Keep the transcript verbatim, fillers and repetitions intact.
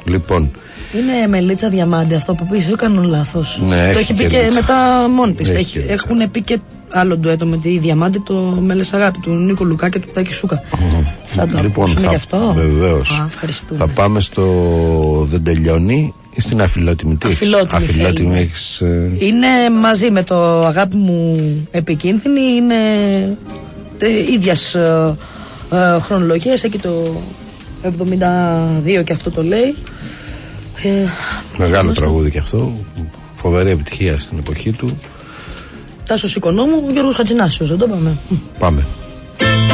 Λοιπόν. Είναι Μελίτσα Διαμάντη αυτό που πει, δεν κάνω λάθος. Ναι, το έχει πει και μετά μόνη της. Έχει, έχουν πει και άλλο ντουέτο με τη Διαμάντη, το Μέλες Αγάπη του Νίκο Λουκά και του Τάκη Σούκα. Mm-hmm. Θα το λοιπόν, ακούσουμε θα, γι' αυτό. Βεβαίως. Θα πάμε στο Δεν τελειώνει ή στην Αφιλότιμη. Αφιλότιμη, Αφιλότιμη έχεις, ε... είναι μαζί με το Αγάπη μου επικίνδυνη. Είναι ε, ίδιας ε, ε, χρονολογίας. Εκεί το εβδομήντα δύο και αυτό το λέει. Ε, Μεγάλο είμαστε... τραγούδι και αυτό. Φοβερή επιτυχία στην εποχή του. Τάσος Οικονόμου, Γιώργος Χατζηνάσιος, δεν το πάμε. Πάμε.